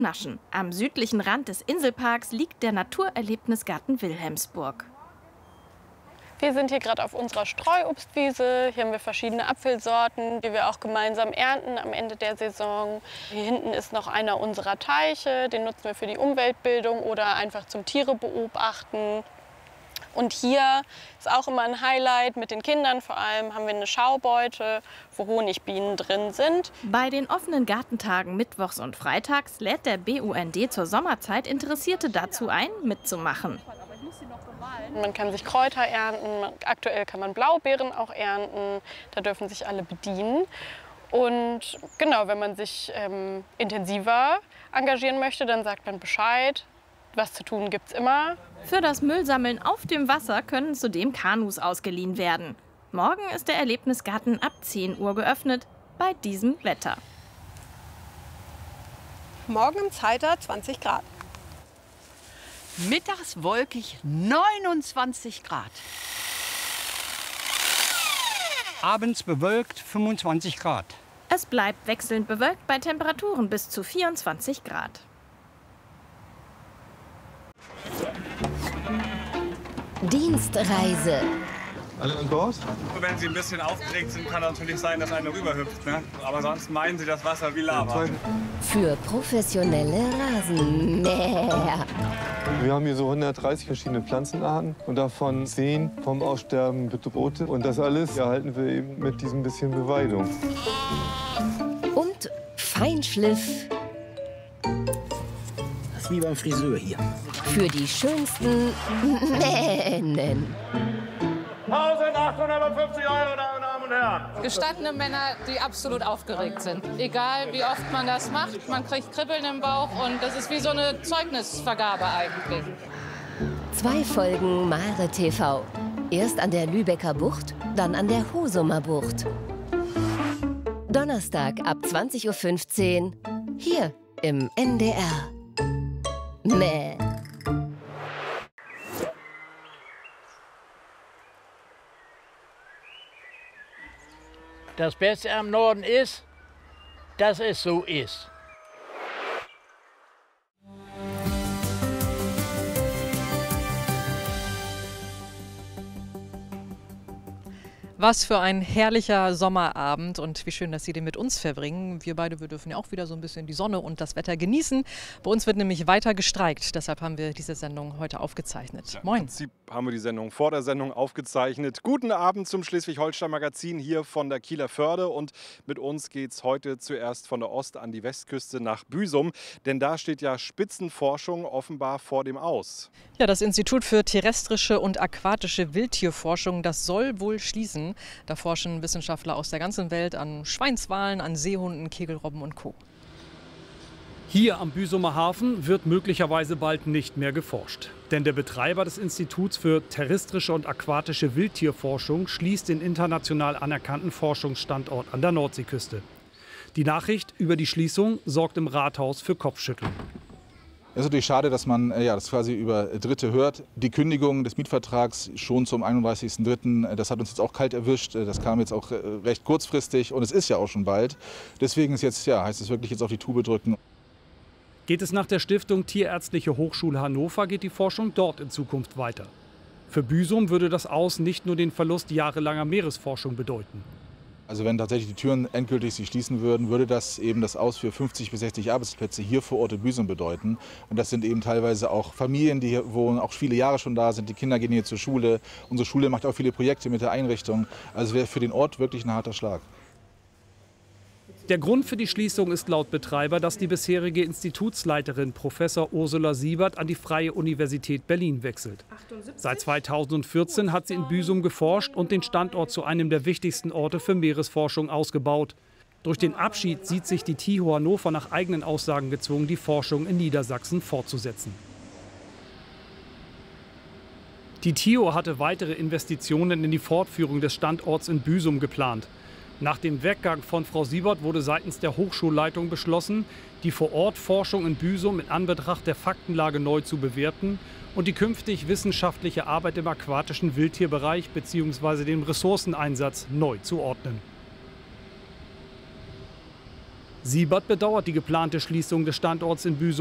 Naschen. Am südlichen Rand des Inselparks liegt der Naturerlebnisgarten Wilhelmsburg. Wir sind hier gerade auf unserer Streuobstwiese. Hier haben wir verschiedene Apfelsorten, die wir auch gemeinsam ernten am Ende der Saison. Hier hinten ist noch einer unserer Teiche, den nutzen wir für die Umweltbildung oder einfach zum Tiere beobachten. Und hier ist auch immer ein Highlight mit den Kindern vor allem, haben wir eine Schaubeute, wo Honigbienen drin sind. Bei den offenen Gartentagen mittwochs und freitags lädt der BUND zur Sommerzeit Interessierte dazu ein, mitzumachen. Man kann sich Kräuter ernten, aktuell kann man Blaubeeren auch ernten, da dürfen sich alle bedienen. Und genau, wenn man sich intensiver engagieren möchte, dann sagt man Bescheid. Was zu tun gibt's immer. Für das Müllsammeln auf dem Wasser können zudem Kanus ausgeliehen werden. Morgen ist der Erlebnisgarten ab 10 Uhr geöffnet, bei diesem Wetter. Morgen im Zeiter 20 Grad. Mittags wolkig 29 Grad. Abends bewölkt 25 Grad. Es bleibt wechselnd bewölkt bei Temperaturen bis zu 24 Grad. Dienstreise. Alle an Bord? Wenn Sie ein bisschen aufgeregt sind, kann natürlich sein, dass einer rüberhüpft. Ne? Aber sonst meinen Sie das Wasser wie Lava. Für professionelle Rasenmäher. Wir haben hier so 130 verschiedene Pflanzenarten und davon 10 vom Aussterben bedrohte. Und das alles erhalten wir eben mit diesem bisschen Beweidung. Und Feinschliff. Das ist wie beim Friseur hier. Für die schönsten Mähnen. 1.850 €, Damen und Herren. Gestandene Männer, die absolut aufgeregt sind. Egal, wie oft man das macht, man kriegt Kribbeln im Bauch und das ist wie so eine Zeugnisvergabe eigentlich. 2 Folgen Mare TV. Erst an der Lübecker Bucht, dann an der Husumer Bucht. Donnerstag ab 20:15 Uhr hier im NDR. Mäh. Das Beste am Norden ist, dass es so ist. Was für ein herrlicher Sommerabend und wie schön, dass Sie den mit uns verbringen. Wir beide, wir dürfen ja auch wieder so ein bisschen die Sonne und das Wetter genießen. Bei uns wird nämlich weiter gestreikt, deshalb haben wir diese Sendung heute aufgezeichnet. Ja, Moin. im Prinzip haben wir die Sendung vor der Sendung aufgezeichnet. Guten Abend zum Schleswig-Holstein-Magazin hier von der Kieler Förde und mit uns geht es heute zuerst von der Ost- an die Westküste nach Büsum, denn da steht ja Spitzenforschung offenbar vor dem Aus. Ja, das Institut für terrestrische und aquatische Wildtierforschung, das soll wohl schließen. Da forschen Wissenschaftler aus der ganzen Welt an Schweinswalen, an Seehunden, Kegelrobben und Co. Hier am Büsumer Hafen wird möglicherweise bald nicht mehr geforscht. Denn der Betreiber des Instituts für terrestrische und aquatische Wildtierforschung schließt den international anerkannten Forschungsstandort an der Nordseeküste. Die Nachricht über die Schließung sorgt im Rathaus für Kopfschütteln. Es ist natürlich schade, dass man das quasi über Dritte hört. Die Kündigung des Mietvertrags schon zum 31.03., das hat uns jetzt auch kalt erwischt. Das kam jetzt auch recht kurzfristig und es ist ja auch schon bald. Deswegen ist jetzt, heißt es wirklich jetzt auf die Tube drücken. Geht es nach der Stiftung Tierärztliche Hochschule Hannover, geht die Forschung dort in Zukunft weiter. Für Büsum würde das Aus nicht nur den Verlust jahrelanger Meeresforschung bedeuten. Also wenn tatsächlich die Türen endgültig sich schließen würden, würde das eben das Aus für 50 bis 60 Arbeitsplätze hier vor Ort in Büsum bedeuten. Und das sind eben teilweise auch Familien, die hier wohnen, auch viele Jahre schon da sind. Die Kinder gehen hier zur Schule. Unsere Schule macht auch viele Projekte mit der Einrichtung. Also wäre für den Ort wirklich ein harter Schlag. Der Grund für die Schließung ist laut Betreiber, dass die bisherige Institutsleiterin Professor Ursula Siebert an die Freie Universität Berlin wechselt. Seit 2014 hat sie in Büsum geforscht und den Standort zu einem der wichtigsten Orte für Meeresforschung ausgebaut. Durch den Abschied sieht sich die TIHO Hannover nach eigenen Aussagen gezwungen, die Forschung in Niedersachsen fortzusetzen. Die TIHO hatte weitere Investitionen in die Fortführung des Standorts in Büsum geplant. Nach dem Weggang von Frau Siebert wurde seitens der Hochschulleitung beschlossen, die Vor-Ort-Forschung in Büsum in Anbetracht der Faktenlage neu zu bewerten und die künftig wissenschaftliche Arbeit im aquatischen Wildtierbereich bzw. den Ressourceneinsatz neu zu ordnen. Siebert bedauert die geplante Schließung des Standorts in Büsum